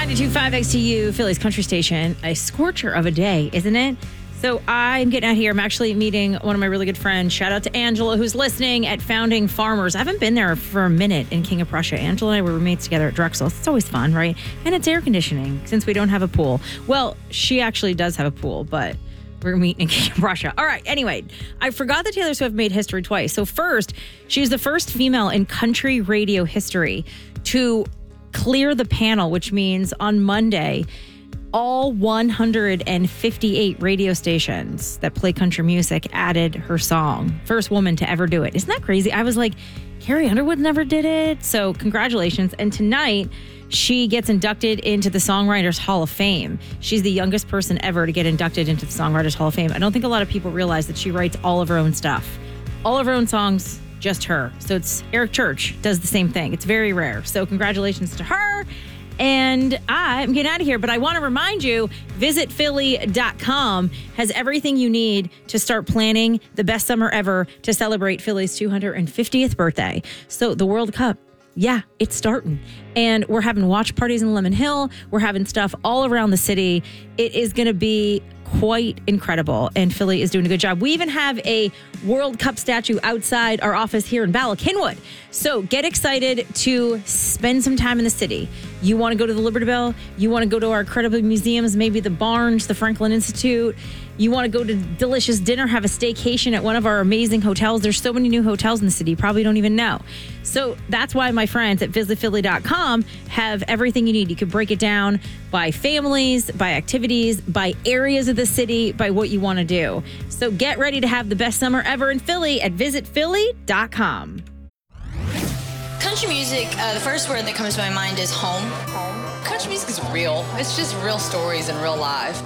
92.5 XTU, Philly's country station. A scorcher of a day, isn't it? So I'm getting out here. I'm actually meeting one of my really good friends. Shout out to Angela, who's listening at Founding Farmers. I haven't been there for a minute in King of Prussia. Angela and I were roommates together at Drexel. It's always fun, right? And it's air conditioning since we don't have a pool. Well, she actually does have a pool, but we're meeting in King of Prussia. All right. Anyway, I forgot that Taylor Swift made history twice. So first, she's the first female in country radio history to clear the panel, which means on Monday, all 158 radio stations that play country music added her song. First woman to ever do it. Isn't that crazy? I was like, Carrie Underwood never did it. So congratulations. And tonight, she gets inducted into the Songwriters Hall of Fame. She's the youngest person ever to get inducted into the Songwriters Hall of Fame. I don't think a lot of people realize that she writes all of her own stuff. All of her own songs, just her. So it's Eric Church does the same thing. It's very rare. So congratulations to her. And I'm getting out of here, but I want to remind you, visitphilly.com has everything you need to start planning the best summer ever to celebrate Philly's 250th birthday. So the World Cup, yeah, it's starting. And we're having watch parties in Lemon Hill. We're having stuff all around the city. It is going to be quite incredible, and Philly is doing a good job. We even have a World Cup statue outside our office here in Bala-Cynwyd. So get excited to spend some time in the city. You want to go to the Liberty Bell? You want to go to our incredible museums, maybe the Barnes, the Franklin Institute? You want to go to delicious dinner, have a staycation at one of our amazing hotels? There's so many new hotels in the city, you probably don't even know. So that's why my friends at visitphilly.com have everything you need. You can break it down by families, by activities, by areas of the city, by what you want to do. So get ready to have the best summer ever in Philly at visitphilly.com. Country music, the first word that comes to my mind is home. Country music is real. It's just real stories and real life.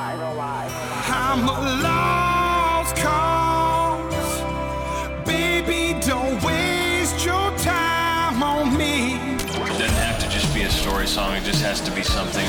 I'm a lost cause. Baby, don't waste your time on me. It doesn't have to just be a story song. It just has to be something